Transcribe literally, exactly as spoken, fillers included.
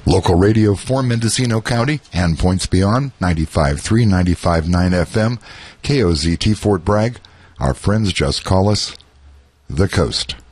Local radio for Mendocino County and points beyond, ninety-five point three, ninety-five point nine F M, K O Z T Fort Bragg. Our friends just call us The Coast.